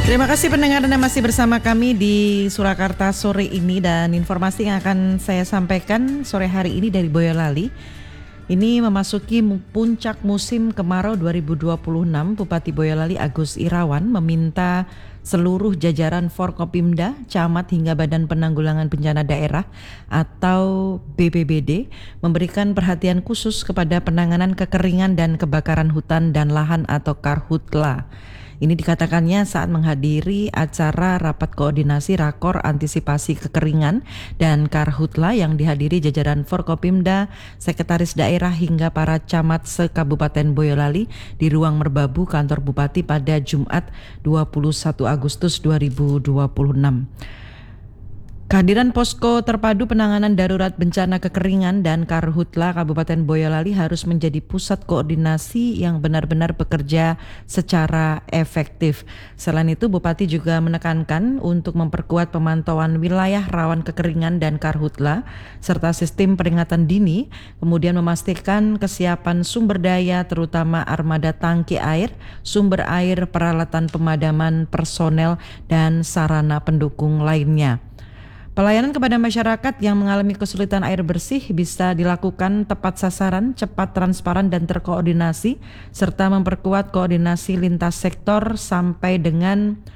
Terima kasih pendengar Anda masih bersama kami di Surakarta sore ini, dan informasi yang akan saya sampaikan sore hari ini dari Boyolali. Ini memasuki puncak musim kemarau 2026. Bupati Boyolali Agus Irawan meminta seluruh jajaran Forkopimda, camat hingga Badan Penanggulangan Bencana Daerah atau BPBD memberikan perhatian khusus kepada penanganan kekeringan dan kebakaran hutan dan lahan atau Karhutla. Ini dikatakannya saat menghadiri acara rapat koordinasi Rakor Antisipasi Kekeringan dan Karhutla yang dihadiri jajaran Forkopimda, Sekretaris Daerah hingga para camat se-Kabupaten Boyolali di Ruang Merbabu Kantor Bupati pada Jumat 21 Agustus 2026. Kehadiran Posko Terpadu Penanganan Darurat Bencana Kekeringan dan Karhutla Kabupaten Boyolali harus menjadi pusat koordinasi yang benar-benar bekerja secara efektif. Selain itu, Bupati juga menekankan untuk memperkuat pemantauan wilayah rawan kekeringan dan Karhutla serta sistem peringatan dini, kemudian memastikan kesiapan sumber daya terutama armada tangki air, sumber air, peralatan pemadaman, personel, dan sarana pendukung lainnya. Pelayanan kepada masyarakat yang mengalami kesulitan air bersih bisa dilakukan tepat sasaran, cepat, transparan, dan terkoordinasi, serta memperkuat koordinasi lintas sektor sampai dengan